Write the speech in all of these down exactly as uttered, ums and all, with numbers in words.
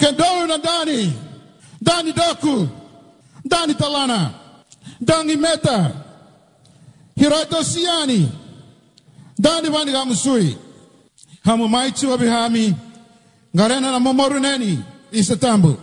Kedoro na Dani, Dani Doku, Dani Talana, Dani Meta, Hirato Siani, Dani Vani Gamusui, Hamumaichu Abihami, Garena na Momoruneni, Isatambu.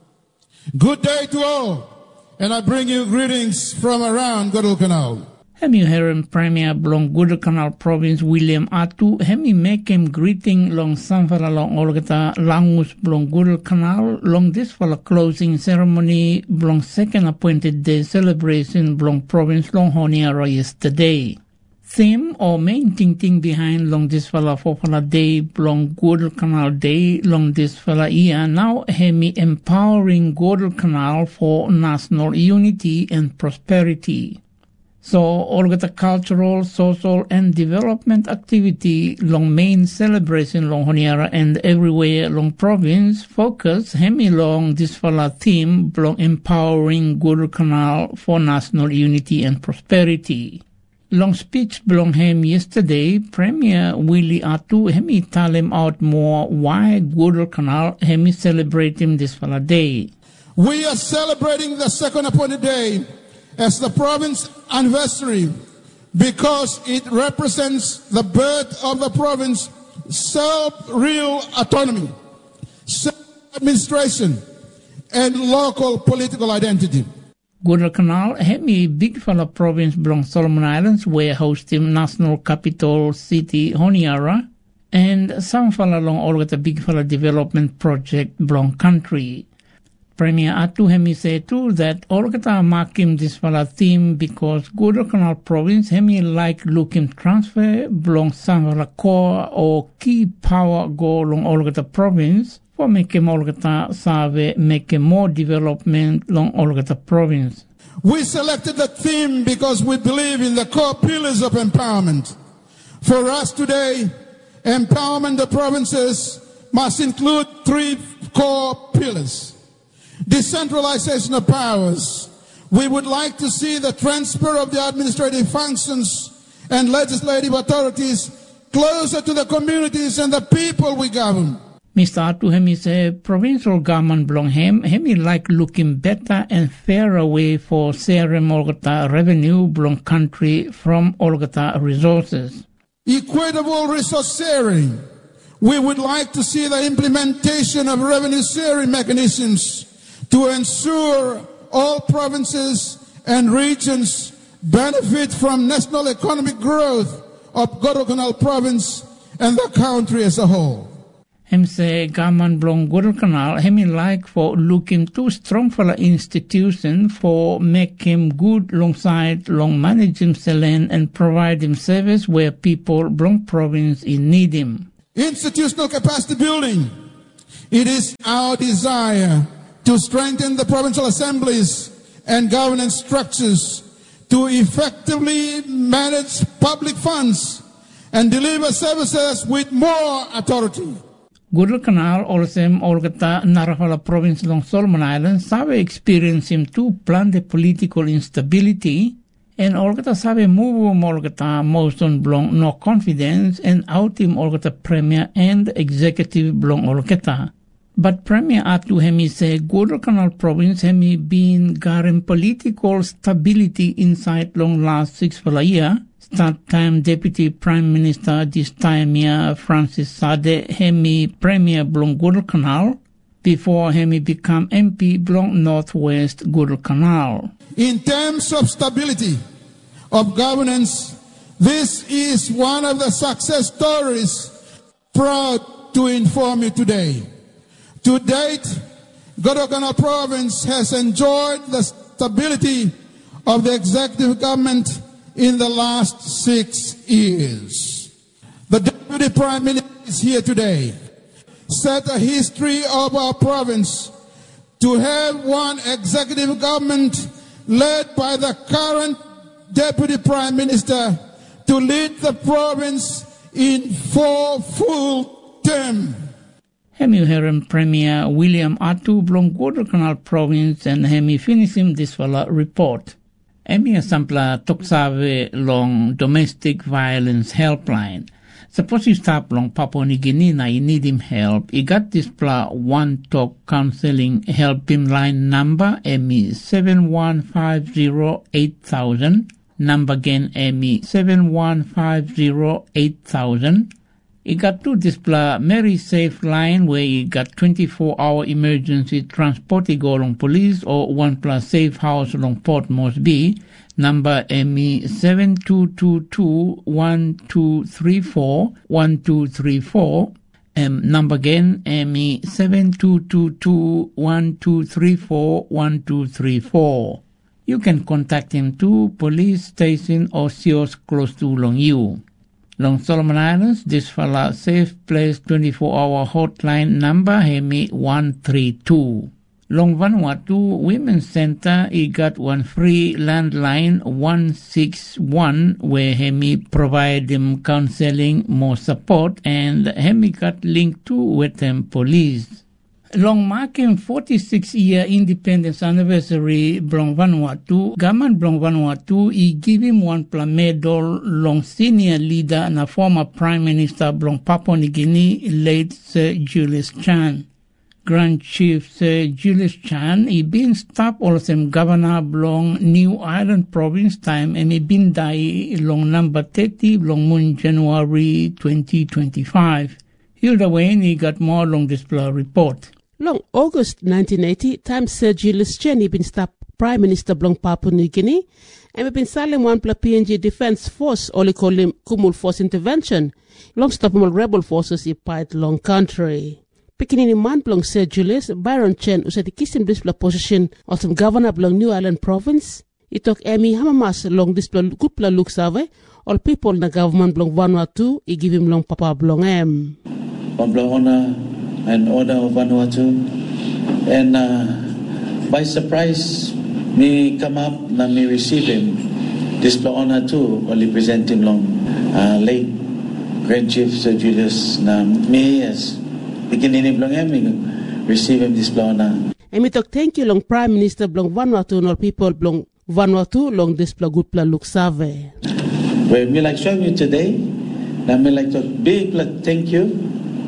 Good day to all, and I bring you greetings from around Guadalcanal. Hemi Heron Premier Blong Guadalcanal Province William Atu, Hemi Mekem greeting long Sanfala long Olgata Langus Blong Guadalcanal, long this for a closing ceremony, Blong second appointed day celebration Blong Province Long Honiara yesterday. Theme or main thinking behind long this fella for fella day, Blong Guadalcanal Day, long this fella year, now Hemi empowering Guadalcanal for national unity and prosperity. So, all the cultural, social, and development activity long main celebration long Honiara and everywhere long province focus hemi long this fella theme long empowering Guadalcanal for national unity and prosperity. Long speech belong him yesterday, Premier Willie Atu hemi tell him out more why Guadalcanal hemi celebrate him this fella day. We are celebrating the second appointed day as the province anniversary because it represents the birth of the province self-real autonomy, self-administration, and local political identity. Guadalcanal, hemi big fella province belong Solomon Islands where hosting national capital city Honiara and some fella long all the big fella development project belong country. Premier Atu hemi say too that all the mark him this fella theme because Guadalcanal province hemi like looking transfer belong some fella core or key power go along all the province for making all the save make more development along all the province. We selected the theme because we believe in the core pillars of empowerment. For us today, empowerment of provinces must include three core pillars. Decentralization of powers. We would like to see the transfer of the administrative functions and legislative authorities closer to the communities and the people we govern. Mister Atu hemi say provincial government belong him, hemi like looking better and fairer way for sharing Olgata revenue belong country from Olgata resources. Equitable resource sharing. We would like to see the implementation of revenue sharing mechanisms to ensure all provinces and regions benefit from national economic growth of Guadalcanal province and the country as a whole. Hem say government belong Guadalcanal hemi like for looking too strong for the institution for make him good alongside long manage him land and provide him service where people belong province in need him. Institutional capacity building. It is our desire to strengthen the provincial assemblies and governance structures to effectively manage public funds and deliver services with more authority. Guadalcanal also Olgata Narafala province along Solomon Islands sabe experience him to plan the political instability and Olgata sabe move him Olgata most on belong no confidence and out him Olgata premier and executive belong Olgata. But Premier Atu hemi say Guadalcanal province hemi been garin political stability inside long last six for a year. Start time Deputy Prime Minister this time year Francis Sade hemi Premier belong Guadalcanal before hemi become M P belong Northwest Guadalcanal. In terms of stability of governance, this is one of the success stories proud to inform you today. To date, Guadalcanal province has enjoyed the stability of the executive government in the last six years. The Deputy Prime Minister is here today. Set a history of our province to have one executive government led by the current Deputy Prime Minister to lead the province in four full terms. Hemi Heron Premier William Atu belong Guadalcanal province and hemi finish him this fella report. Hemi sampla toksave long domestic violence helpline. Suppose you stop long Papua New Guinea na you need him help. You got this pla one talk counseling help him line number M E seven one five zero eight thousand. Number again M E seven one five zero eight thousand. You got two display Mary Safe line where you got twenty-four hour emergency transport. You go along police or one plus safe house along Port Moresby. Number M E seven two two two one two three four one two three four. Um, number again M E seven two two two one two three four one two three four. You can contact him to police station or C O S close to long you. Long Solomon Islands, this fella safe place twenty-four hour hotline number Hemi one three two. Long Vanuatu Women's Center, he got one free landline one six one where Hemi provide them counseling, more support, and Hemi got linked to with them police. Long marking forty-six year independence anniversary Blong Vanuatu, government Blong Vanuatu, he give him one pla medal long senior leader and a former Prime Minister Blong Papua New Guinea, late Sir Julius Chan. Grand Chief Sir Julius Chan, he been staff also governor Blong New Ireland Province time and he been die long number thirty long moon January twenty twenty-five. Hilda Wayne, he got more long display report. Long August nineteen eighty, time Sir Julius Chan he been staff Prime Minister Blong Papua New Guinea and we been silent one pla P N G Defence Force, only call him Kumul Force Intervention. Long stop rebel forces he fight long country. Picking in man Blong Sir Julius, Byron Chen who said he kissed him display position of some governor Blong New Ireland Province. He took Emi Hamamas long display gupla look survey. All people in the government Blong Vanuatu, he give him long Papa Blong M. On Blong Honor and Order of Vanuatu. And uh, by surprise, me come up and me receive him. This Blong Honor too, only present him long. Uh, late Grand Chief Sir Julius, na me as beginning in Blong M, receive him this Blong Honor. And me talk thank you long Prime Minister Blong Vanuatu and all people Blong Vanuatu long this Blong good pla look survey. Well, me like showing you today, na me like talk big pla thank you.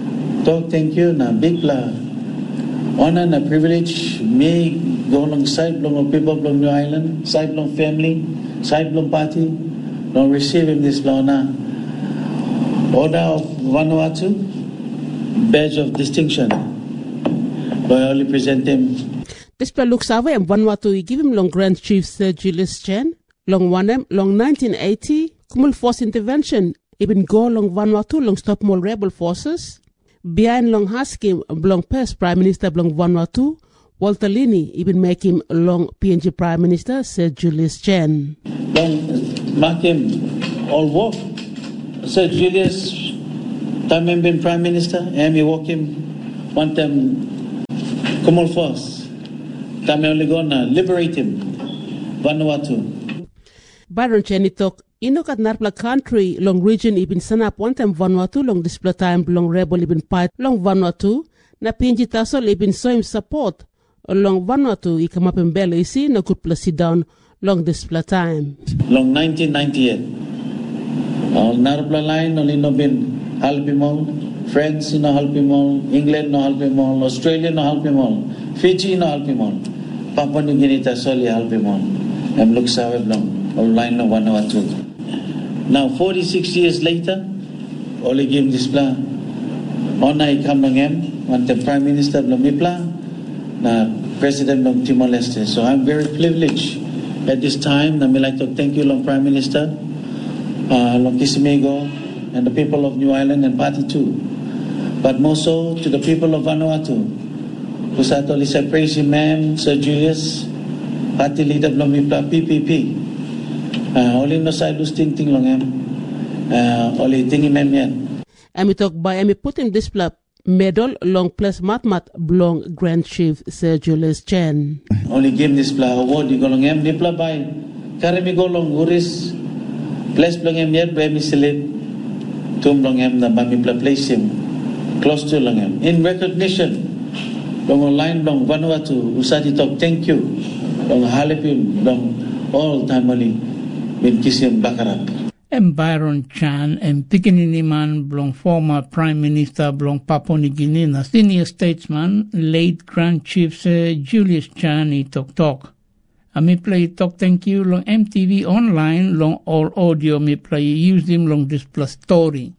Talk thank you na big pla honor na privilege me go alongside Blong people Blong New Island, side Blong family, side Blong party, long receive him this Blong Honor. Order of Vanuatu, badge of distinction. I only present him. This pla looks away and Vanuatu he give him long Grand Chief Sir Julius Chan, long one M, long nineteen eighty, Kumul Force Intervention, even go long Vanuatu, long stop more rebel forces. Behind long Husky, long past Prime Minister Blong Vanuatu, Walter Lini, even make him long P N G Prime Minister Sir Julius Chan. Long mark him all walk. Sir Julius, time him been Prime Minister, and we walk him one time, come all force. Time only gonna liberate him, Vanuatu. Byron Chen talk. Inok at Narpla country, long region ibin sanap one time Vanuatu, long display time, long rebel ibin fight, long Vanuatu, na P N G Tasol ibin so him support, long Vanuatu, he come up in Belo isi, na good place sit down, long display time. Long nineteen ninety-eight, all Narpla line, only no been help him all, France no help him all, England no help him all, Australia no help him all, Fiji no help him all, Papua New Guinea Tasol help him all, and look sawe long, all line no Vanuatu. Now, forty-six years later, only give this plan. On I come long em, one the Prime Minister of Mipla, na President of Timor-Leste. So I'm very privileged at this time. I would like to thank you, long Prime Minister, uh, long Kisimigo, and the people of New Ireland and Party too. But more so to the people of Vanuatu, who said only say praise him, ma'am, Sir Julius, Party Leader of Mipla, P P P. Uh, only no side lose ting ting long em. Uh, only ting mem yan. And we talk by and we put in this pla medal long plus mat mat blong Grand Chief Sir Julius Chan. Only give this pla award you go long em. Ni pla by kare mi go long uris place long em yet by mi select tum long em na ba mi pla place him close to long em in recognition long line long Vanuatu usati talk thank you long halepin long all time only. and Byron Chan and Pikinini man blong former Prime Minister blong Papua New Guinea na senior statesman late Grand Chief uh, Julius Chan i tok tok. A mi play talk thank you long M T V online long all audio mi play use him long display story.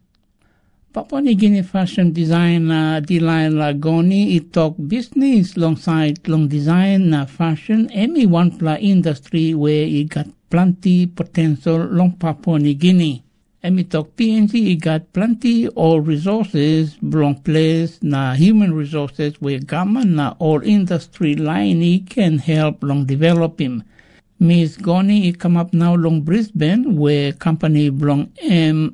Papua New Guinea fashion designer Delilah Goni i talk business long side long design na fashion emi one pla industry where he got plenty potential long Papua New Guinea. Emi talk P N G he got plenty all resources belong place na human resources where government na all industry line he can help long develop him. Miss Goni he come up now long Brisbane where company belong M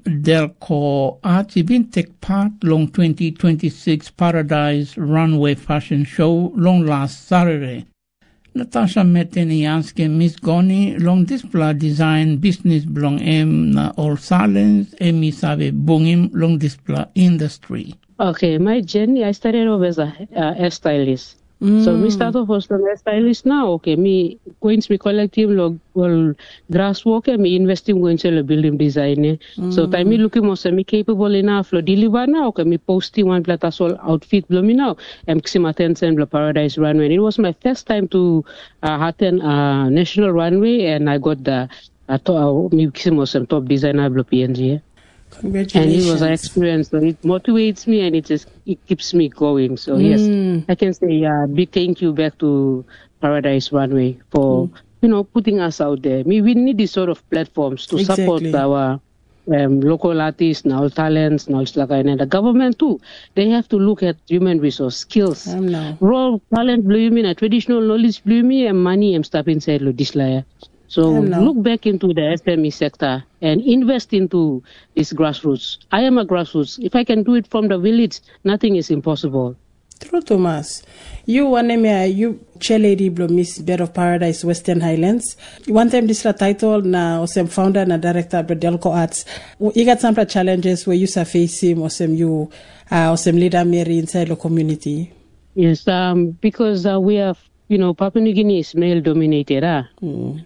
Delco Arts he been take part long twenty twenty-six Paradise Runway Fashion Show long last Saturday. Natasha Metenianske Miss Goni long display design business belong M na all silence emi sabe bungim long display industry. Okay, my journey I started off as a uh, hairstylist. Mm. So we start off as a hairstylist now. Okay, me going to be collective log well grass work me investing going to the building design. Mm. So time me looking more me capable enough to deliver now. Okay, me posting one platasol outfit below me now. I'm attend the Paradise Runway. It was my first time to uh, attend a national runway, and I got the uh, to, uh, me some top designer below P N G. Congratulations. And it was an experience, so it motivates me and it just it keeps me going. So mm. yes, I can say a uh, big thank you back to Paradise Runway for mm. you know putting us out there. We we need these sort of platforms to exactly. support our um, local artists, now talents, now and the government too. They have to look at human resource skills, raw talent, blooming, a traditional knowledge, blooming, and money and stuff inside this layer. So look back into the S M E sector and invest into this grassroots. I am a grassroots. If I can do it from the village, nothing is impossible. True, Thomas. You one name you chair lady blo Miss Bed of Paradise Western Highlands. One time this la title na osem founder na director of Delco Arts. You got some challenges where you are facing osem you uh osem leader Mary inside the community. Yes, um because uh, we have you know Papua New Guinea is male dominated, ah. Mm.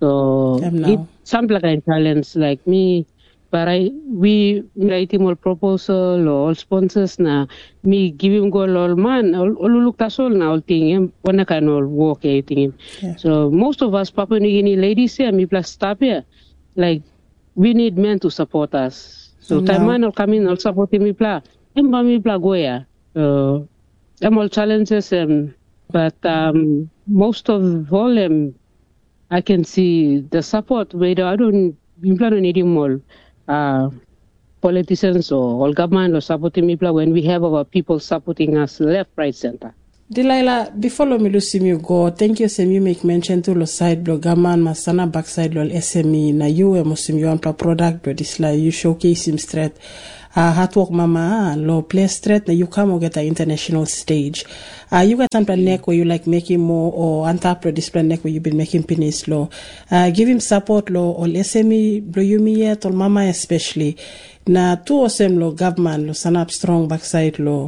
So it, some like challenge like me, but I we write him all proposal or all sponsors na me give him goal all man all all look that's all now all thing him one kind of work everything. Yeah. So most of us Papua New Guinea ladies here me plus stop here, like we need men to support us. So no. time man will come in all support me plus him me plus go here. So them all challenges um but um most of all them. Um, I can see the support where I don't, I don't need more uh, politicians or all government or supporting me when we have our people supporting us left, right, center. Delilah, before me Lucy you go, thank you Sem you make mention to the side blog gaman masana backside lol S M E na you e musim you ampa product but this like you showcase him straight. Uh, hard work mama lo play straight na you come get an international stage. Uh, you got some neck where you like making more or antapro display neck where you've been making pennies low. Uh, give him support lo all S M E blow you me yet or mama especially. Na two osem lo government lo sanap strong backside lo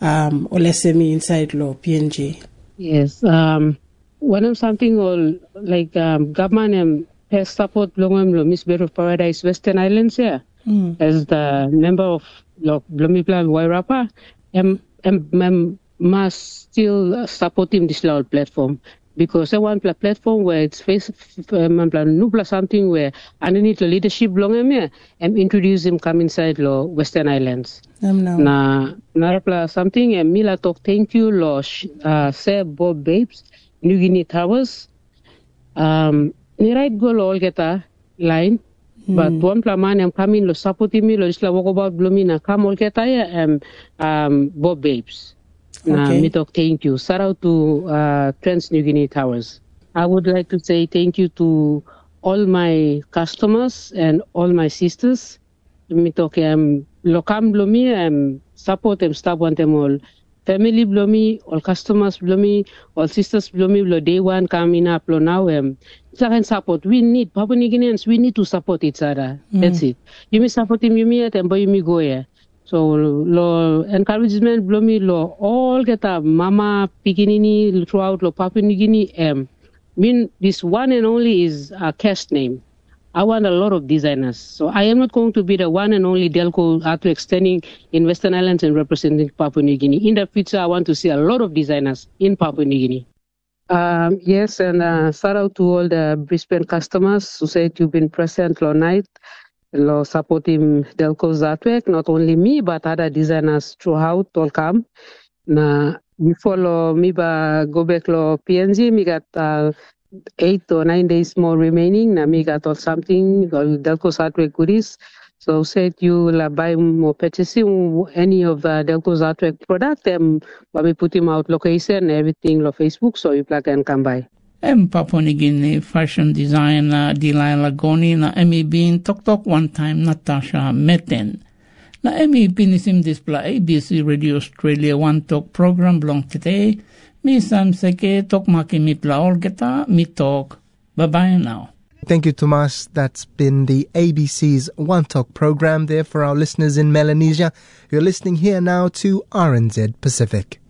um all S M E inside lo P N G. Yes. Um one of something all like um government and um, support lo lo Miss Bed of Paradise Western Islands here. Mm. As the member of Blomipla Wairapa, and um, must still support him this loud platform because I want a platform where it's face um, something where underneath the leadership belong here and introduce him come inside law Western Islands. Um, no. Na na something and Mila talk thank you law uh say Bob Babes New Guinea Towers. Um, ni right go all get a line. But mm. one plaman am coming lo supporting me lo isla walk about blomina come all get um um Bob Babes. Na me talk thank you. Shout out to uh Trans New Guinea Towers. I would like to say thank you to all my customers and all my sisters. Me talk um lo come blomi um support them stop want them all. Family blomi, all customers blomi, all sisters blomi, lo day one coming up lo now um second support. We need Papua New Guineans, we need to support each other. Mm. That's it. You may support him, you may at and boy you may go here. So lo encouragement blomi lo all get a mama pikinini throughout lo Papua New Guinea um mean this one and only is a cash name. I want a lot of designers. So I am not going to be the one and only Delco artwork standing in Western Islands and representing Papua New Guinea. In the future, I want to see a lot of designers in Papua New Guinea. Um, yes, and uh, shout out to all the Brisbane customers who said you've been present all night, lo supporting Delco's artwork, not only me, but other designers throughout, all come. Na, before lo, me ba go back lo P N G, me got uh, eight or nine days more remaining. Na me got all something, all Delco's artwork goodies. So said you la buy more purchasing any of uh, Delco's artwork product, and um, we put him out location, everything on Facebook, so you plug and come by. And Papua New Guinea fashion designer Delilah Goni na Emmy Bean Tok Tok one time Natasha Meten. Na Emmy Pinisim display A B C Radio Australia One Talk program belong today. Mi sam seke tok maki mi plaol geta mi talk. Bye bye now. Thank you, Tomas. That's been the A B C's One Talk program there for our listeners in Melanesia. You're listening here now to R N Z Pacific.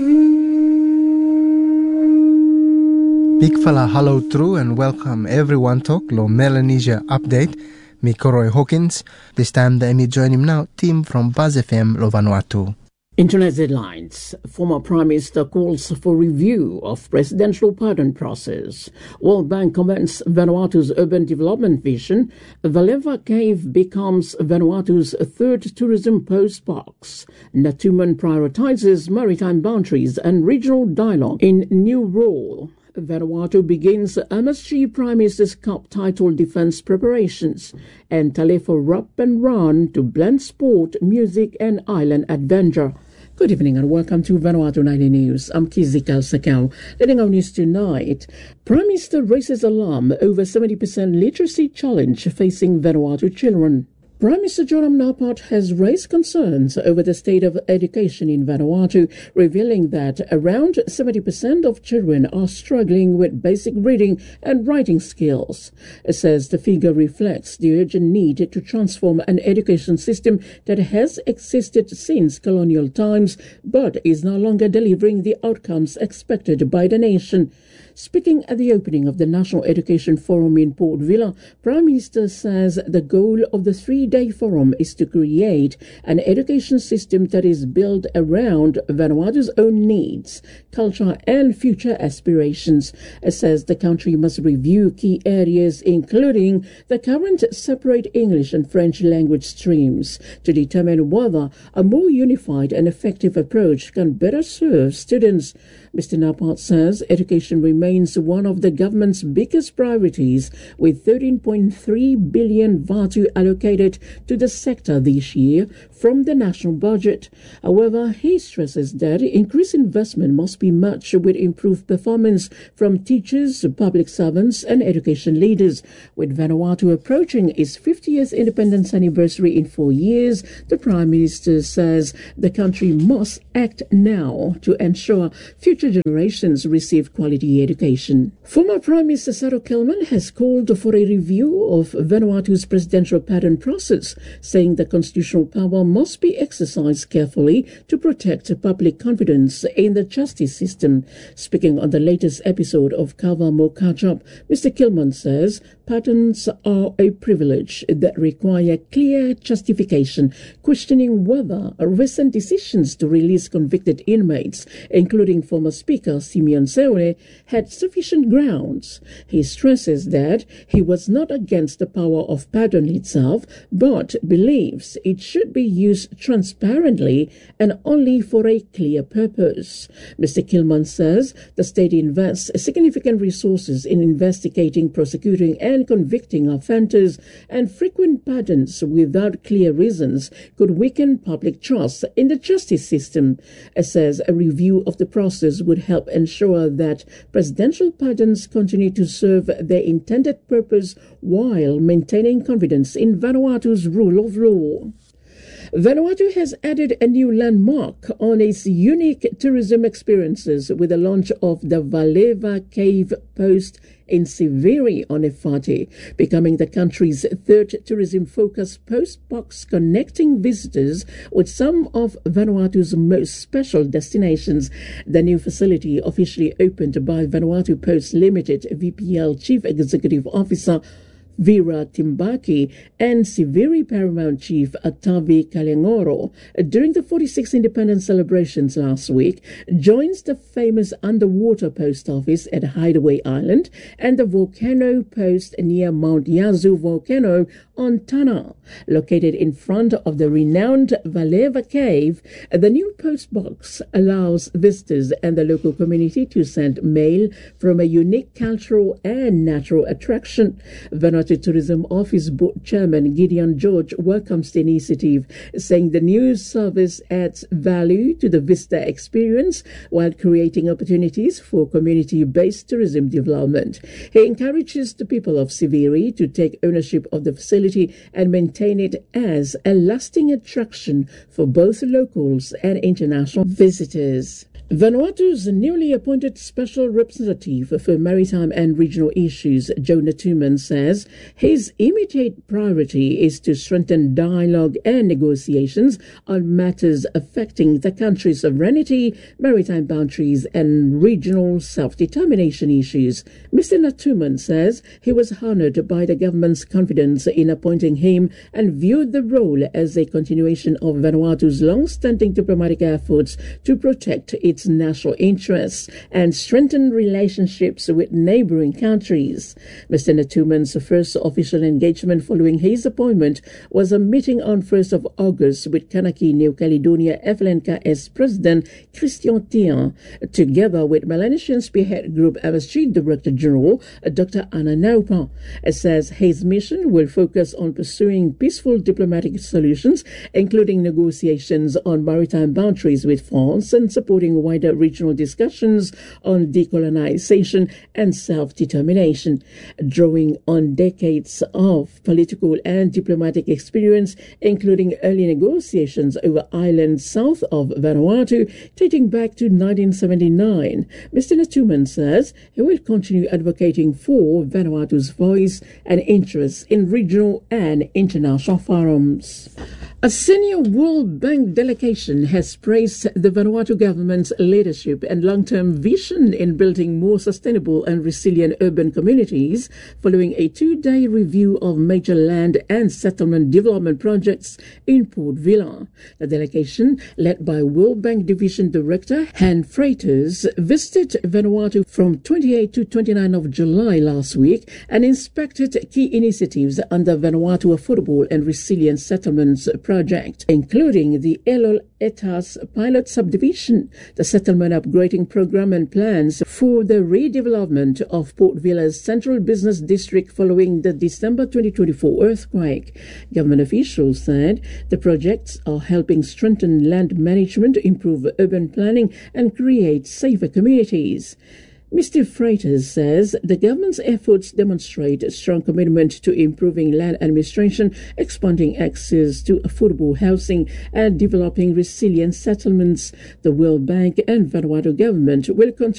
Big fella hello through and welcome everyone talk lo Melanesia update. Me Koroy Hawkins. This time the me join him now, team from Buzz F M lo Vanuatu. Internet headlines. Former Prime Minister calls for review of presidential pardon process. World Bank comments Vanuatu's urban development vision. Valeva Cave becomes Vanuatu's third tourism post-box. Natuman prioritizes maritime boundaries and regional dialogue in new role. Vanuatu begins M S G Prime Minister's Cup title defense preparations, and Talefa Rup and Run to blend sport, music and island adventure. Good evening and welcome to Vanuatu ninety News. I'm Kizika Sakau. Leading our news tonight, Prime Minister raises alarm over seventy percent literacy challenge facing Vanuatu children. Prime Minister Joram Napat has raised concerns over the state of education in Vanuatu, revealing that around seventy percent of children are struggling with basic reading and writing skills. It says the figure reflects the urgent need to transform an education system that has existed since colonial times but is no longer delivering the outcomes expected by the nation. Speaking at the opening of the National Education Forum in Port Vila, Prime Minister says the goal of the three-day forum is to create an education system that is built around Vanuatu's own needs, culture and future aspirations. It says the country must review key areas including the current separate English and French language streams to determine whether a more unified and effective approach can better serve students. Mister Napat says education remains one of the government's biggest priorities, with thirteen point three billion vatu allocated to the sector this year from the national budget. However, he stresses that increased investment must be matched with improved performance from teachers, public servants and education leaders. With Vanuatu approaching its fiftieth independence anniversary in four years, the Prime Minister says the country must act now to ensure future generations receive quality education. Former Prime Minister Saro Kelman has called for a review of Vanuatu's presidential pardon process, saying the constitutional power must be exercised carefully to protect public confidence in the justice system. Speaking on the latest episode of Kava Mo Kachap, Mister Kelman says pardons are a privilege that require clear justification, questioning whether recent decisions to release convicted inmates, including former Speaker Simeon Seone, had sufficient grounds. He stresses that he was not against the power of pardon itself, but believes it should be used transparently and only for a clear purpose. Mister Kilman says the state invests significant resources in investigating, prosecuting and convicting offenders, and frequent pardons without clear reasons could weaken public trust in the justice system. It says a review of the process would help ensure that presidential pardons continue to serve their intended purpose while maintaining confidence in Vanuatu's rule of law. Vanuatu has added a new landmark on its unique tourism experiences with the launch of the Valeva Cave Post in Siviri on Efate, becoming the country's third tourism-focused post box connecting visitors with some of Vanuatu's most special destinations. The new facility, officially opened by Vanuatu Post Limited V P L Chief Executive Officer Vera Timbaki, and Siviri Paramount Chief Atavi Kalengoro during the forty-sixth independence celebrations last week joins the famous underwater post office at Hideaway Island and the volcano post near Mount Yazoo volcano on Tana. Located in front of the renowned Valeva Cave, the new post box allows visitors and the local community to send mail from a unique cultural and natural attraction. Vanuatu Tourism Office Board Chairman Gideon George welcomes the initiative, saying the new service adds value to the visitor experience while creating opportunities for community-based tourism development. He encourages the people of Siviri to take ownership of the facility and maintain it as a lasting attraction for both locals and international visitors. Vanuatu's newly appointed Special Representative for Maritime and Regional Issues, Joe Natuman, says his immediate priority is to strengthen dialogue and negotiations on matters affecting the country's sovereignty, maritime boundaries, and regional self-determination issues. Mister Natuman says he was honored by the government's confidence in appointing him and viewed the role as a continuation of Vanuatu's long-standing diplomatic efforts to protect its national interests and strengthen relationships with neighboring countries. Mister Natuman's first official engagement following his appointment was a meeting on first of August with Kanaki New Caledonia F L N K S President Christian Tian, together with Melanesian Spearhead Group M S G Director General Doctor Anna Naupa. It says his mission will focus on pursuing peaceful diplomatic solutions, including negotiations on maritime boundaries with France and supporting wider regional discussions on decolonization and self-determination. Drawing on decades of political and diplomatic experience, including early negotiations over islands south of Vanuatu dating back to nineteen seventy-nine, Mister Natuman says he will continue advocating for Vanuatu's voice and interests in regional and international forums. A senior World Bank delegation has praised the Vanuatu government's leadership and long-term vision in building more sustainable and resilient urban communities following a two-day review of major land and settlement development projects in Port Vila. The delegation, led by World Bank Division Director Han Freitas, visited Vanuatu from twenty-eighth to twenty-ninth of July last week and inspected key initiatives under Vanuatu Affordable and Resilient Settlements project, including the Elol Etas pilot subdivision, the settlement upgrading program and plans for the redevelopment of Port Vila's central business district following the December twenty twenty-four earthquake. Government officials said the projects are helping strengthen land management, improve urban planning, and create safer communities. Mister Freitas says the government's efforts demonstrate a strong commitment to improving land administration, expanding access to affordable housing, and developing resilient settlements. The World Bank and Vanuatu government will continue